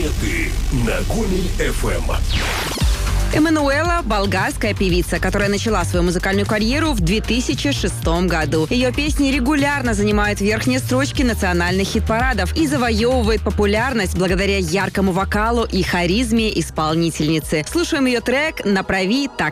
Хиты на Гомель FM. Эммануэла – болгарская певица, которая начала свою музыкальную карьеру в 2006 году. Ее песни регулярно занимают верхние строчки национальных хит-парадов и завоевывают популярность благодаря яркому вокалу и харизме исполнительницы. Слушаем ее трек «Направи так».